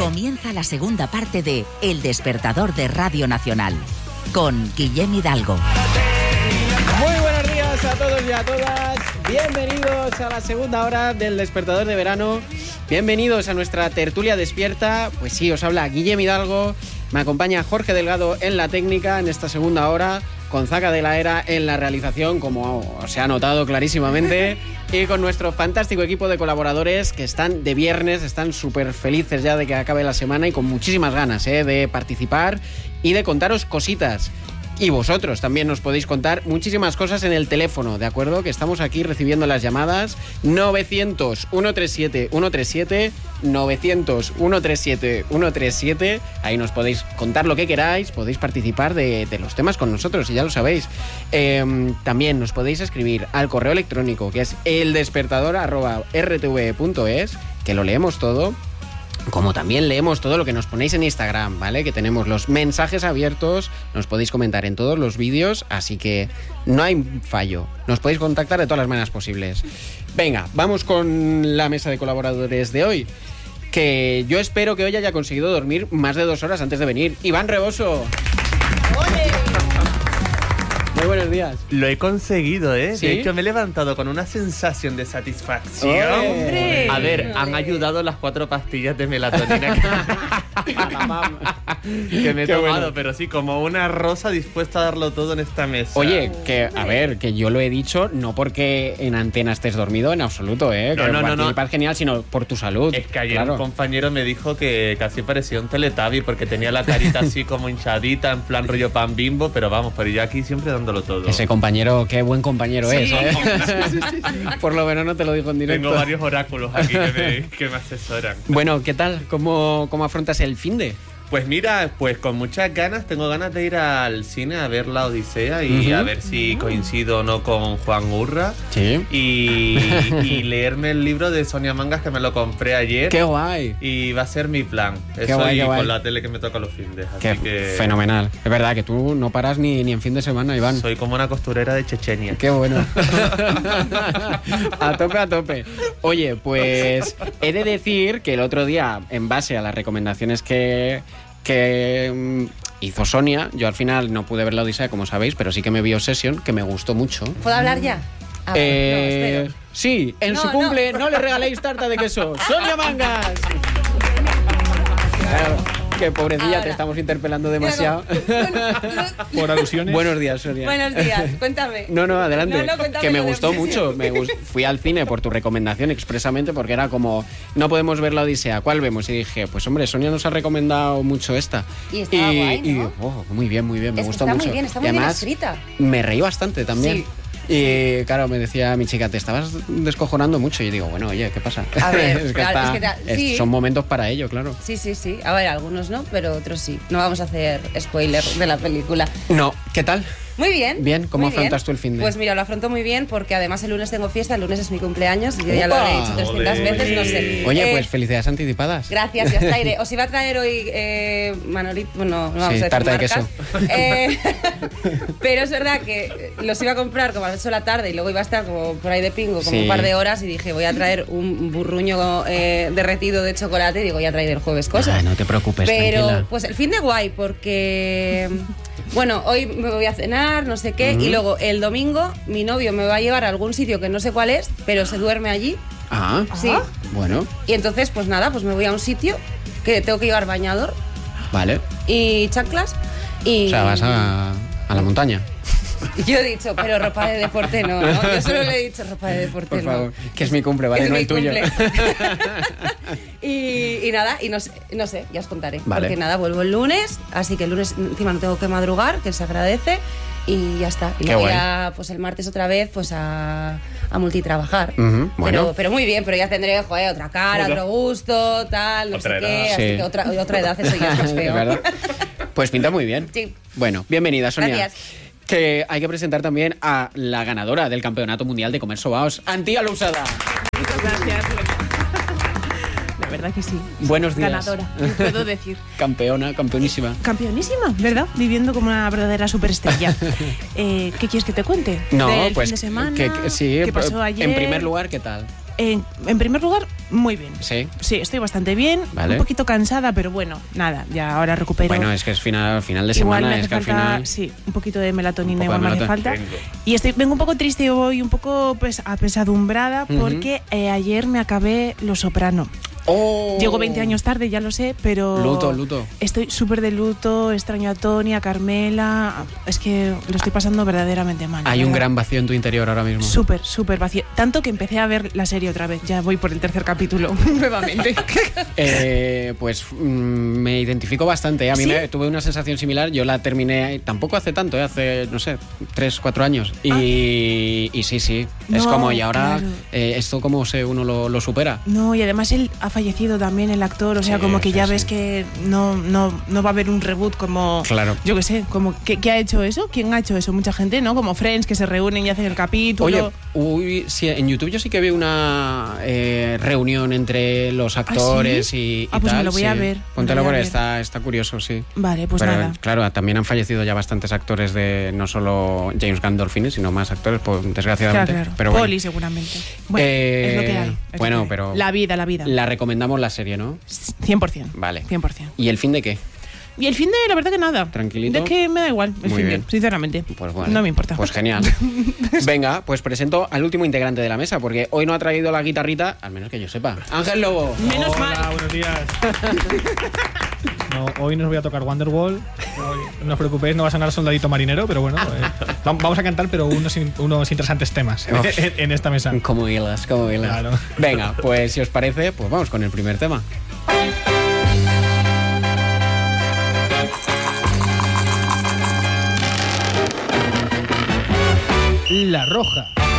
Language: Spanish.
Comienza la segunda parte de El Despertador de Radio Nacional, con Guillem Hidalgo. Muy buenos días a todos y a todas. Bienvenidos a la segunda hora del Despertador de verano. Bienvenidos a nuestra tertulia despierta. Pues sí, os habla Guillem Hidalgo. Me acompaña Jorge Delgado en la técnica en esta segunda hora, con Zaca de la Era en la realización, como se ha notado clarísimamente, y con nuestro fantástico equipo de colaboradores que están de viernes, están súper felices ya de que acabe la semana y con muchísimas ganas de participar y de contaros cositas. Y vosotros también nos podéis contar muchísimas cosas en el teléfono, ¿de acuerdo? Que estamos aquí recibiendo las llamadas 900-137-137, 900-137-137. Ahí nos podéis contar lo que queráis, podéis participar de los temas con nosotros, y ya lo sabéis. También nos podéis escribir al correo electrónico, que es eldespertador@rtve.es, que lo leemos todo. Como también leemos todo lo que nos ponéis en Instagram, ¿vale? Que tenemos los mensajes abiertos, nos podéis comentar en todos los vídeos, así que no hay fallo. Nos podéis contactar de todas las maneras posibles. Venga, vamos con la mesa de colaboradores de hoy, que yo espero que hoy haya conseguido dormir más de 2 horas antes de venir. Iván Reboso. ¡Ole! Muy buenos días. Lo he conseguido, ¿eh? ¿Sí? De hecho, me he levantado con una sensación de satisfacción. ¡Hombre! A ver, han ayudado las 4 pastillas de melatonina que me he tomado, bueno. pero sí, como una rosa dispuesta a darlo todo en esta mesa. Oye, que a ver, que yo lo he dicho no porque en antena estés dormido en absoluto, ¿eh? Que No. participar genial, sino por tu salud. Es que ayer claro. un compañero me dijo que casi parecía un Teletubby porque tenía la carita así como hinchadita, en plan rollo pan Bimbo, pero vamos, pero yo aquí siempre dándolo todo. Ese compañero, qué buen compañero Sí. es, ¿eh? Por lo menos no te lo digo en directo. Tengo varios oráculos aquí que me asesoran. Bueno, ¿qué tal? ¿Cómo afrontas el finde? Pues mira, pues con muchas ganas, tengo ganas de ir al cine a ver La Odisea y a ver si coincido o no con Juan Urra. Sí. Y leerme el libro de Sonia Mangas, que me lo compré ayer. ¡Qué guay! Y va a ser mi plan. Qué Eso guay, y qué guay. con la tele que me toca los fines. Así Qué que fenomenal. Es verdad que tú no paras ni en fin de semana, Iván. soy como una costurera de Chechenia. Qué bueno. A tope, a tope. Oye, pues he de decir que el otro día, en base a las recomendaciones que hizo Sonia, yo al final no pude ver La Odisea, como sabéis, pero sí que me vi Obsession, que me gustó mucho. ¿Puedo hablar ya? No, espero. Sí, en su cumple no le regaléis tarta de queso. ¡Sonia Mangas! Claro, que pobrecilla, Ahora. te estamos interpelando demasiado. Por alusiones. Buenos días, Sonia. Buenos días, cuéntame. No, adelante. No, cuéntame que me lo de gustó Obsession. mucho. Fui al cine por tu recomendación expresamente, porque era como, no podemos ver La Odisea, ¿cuál vemos? Y dije, pues hombre, Sonia nos ha recomendado mucho esta. Y estaba guay, ¿no? Muy bien, me Es que gustó está mucho. muy bien, está Y muy bien además, escrita. me reí bastante también. Sí. Y claro, me decía mi chica, te estabas descojonando mucho. Y digo, bueno, oye, ¿qué pasa? A ver, es que, claro, sí. son momentos para ello, claro. Sí. A ver, algunos no, pero otros sí. No vamos a hacer spoiler de la película. No, ¿qué tal? Muy bien. Bien, ¿cómo muy afrontas tú el fin de? Pues mira, lo afronto muy bien porque además el lunes tengo fiesta, el lunes es mi cumpleaños, yo ya lo ¡Opa! he dicho 300 veces, no sé. Oye, pues felicidades anticipadas. Gracias, ya está. Iré. Os iba a traer hoy Manolito, bueno, no vamos a decir tarta de marcas. queso. Pero es verdad que los iba a comprar como a las 8 de la tarde y luego iba a estar como por ahí de pingo, como Sí. un par de horas, y dije, voy a traer un burruño derretido de chocolate y digo, ya traeré el jueves cosas. No te preocupes, Pero tranquila. pues el fin de guay porque bueno, hoy me voy a cenar, no sé qué, y luego el domingo mi novio me va a llevar a algún sitio que no sé cuál es, pero se duerme allí. Ah, Sí. bueno, Y entonces pues nada, pues me voy a un sitio que tengo que llevar bañador vale. y chanclas y O sea, vas a la montaña. yo he dicho, pero ropa de deporte no, ¿no? Yo solo le he dicho ropa de deporte Por no. favor, que es mi cumple, ¿vale? Es No mi el tuyo. cumple. y nada, y no sé, ya os contaré. Vale. Porque nada, vuelvo el lunes, así que el lunes encima no tengo que madrugar, que se agradece, y ya está. Y Qué luego guay. ya, pues el martes otra vez, pues a multitrabajar. Ujú, bueno. Pero muy bien, pero ya tendré, joder, otra cara, otro gusto, tal, no Otra sé qué, edad. así Sí. que otra edad, eso ya es más De feo. verdad. Pues pinta muy bien. Sí. Bueno, bienvenida, Sonia. Gracias. Que hay que presentar también a la ganadora del Campeonato Mundial de Comer Sobaos, Antía Lousada. Muchas gracias. La verdad que sí. Buenos días. Ganadora, puedo decir. Campeonísima. Campeonísima, ¿verdad? Viviendo como una verdadera superestrella. ¿Qué quieres que te cuente? No, ¿Del pues fin de semana? que sí. ¿Qué pasó ayer? En primer lugar, ¿qué tal? En primer lugar, muy bien. Sí. Sí, estoy bastante bien. Vale. Un poquito cansada, pero bueno, nada, ya ahora recupero. Bueno, es que es final de Igual semana, me hace es que al falta, final... sí, un poquito de Un melatonina poco de igual me hace melatonina. falta. Y vengo un poco triste hoy, un poco apesadumbrada, porque ayer me acabé Los Soprano. ¡Oh! Llego 20 años tarde, ya lo sé, pero... Luto. Estoy súper de luto, extraño a Tony, a Carmela... Es que lo estoy pasando verdaderamente mal. Hay un ¿verdad? gran vacío en tu interior ahora mismo. Súper vacío. Tanto que empecé a ver la serie otra vez. Ya voy por el 3er capítulo nuevamente. Pues me identifico bastante. A mí ¿Sí? tuve una sensación similar. Yo la terminé tampoco hace tanto, hace, no sé, 3-4 años. Y sí. Es No, como, y ahora, claro. esto como uno lo supera. No, y además él ha fallecido también, el actor. O sea, Sí, como que sí, ya sí. ves que no va a haber un reboot como... Claro. Yo qué sé, como ¿qué ha hecho eso? ¿Quién ha hecho eso? Mucha gente, ¿no? Como Friends, que se reúnen y hacen el capítulo. Oye, sí, en YouTube yo sí que vi una reunión entre los actores y pues tal. me lo voy sí. a ver. Póntelo me lo voy porque a ver. está curioso, sí. Vale, pues Pero, nada. claro, también han fallecido ya bastantes actores de no solo James Gandolfini, sino más actores, pues, desgraciadamente. Claro. Pero bueno. Poli, seguramente. Bueno, es lo que hay. es bueno, lo que hay. pero- La vida. La recomendamos la serie, ¿no? 100%. Vale. 100%. ¿Y el fin de qué? Y el fin de, la verdad que nada. ¿Tranquilito? Es que me da igual el Muy fin bien. de, sinceramente. Pues bueno. No me importa. Pues genial. Venga, pues presento al último integrante de la mesa, porque hoy no ha traído la guitarrita, al menos que yo sepa. Ángel Lobo. Menos Hola, mal. buenos días. No, hoy nos voy a tocar Wonderwall. Hoy, no os preocupéis, no va a sonar Soldadito Marinero, pero bueno, vamos a cantar, pero unos interesantes temas en esta mesa. Como hilas. Claro. Venga, pues si os parece, pues vamos con el primer tema. La Roja.